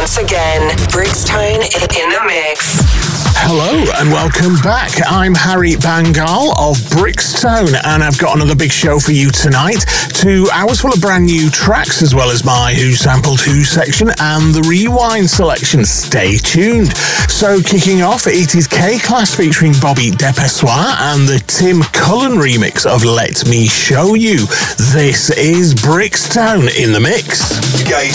once again, Brixtone in the mix. Hello and welcome back. I'm Harry Bangal of Brixtone and I've got another big show for you tonight. 2 hours full of brand new tracks as well as my Who Sampled Who section and the Rewind selection. Stay tuned. So kicking off, it is K-Class featuring Bobby Depessoir and the Tim Cullen remix of Let Me Show You. This is Brixtone in the mix. Gate